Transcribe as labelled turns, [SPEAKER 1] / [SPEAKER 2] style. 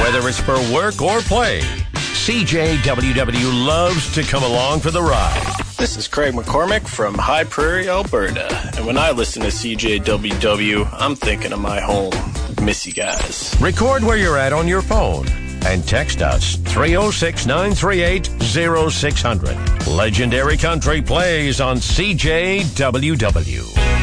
[SPEAKER 1] Whether it's for work or play, CJWW loves to come along for the ride.
[SPEAKER 2] This is Craig McCormick from High Prairie, Alberta. And when I listen to CJWW, I'm thinking of my home. Miss you guys.
[SPEAKER 1] Record where you're at on your phone and text us 306-938-0600. Legendary Country plays on CJWW.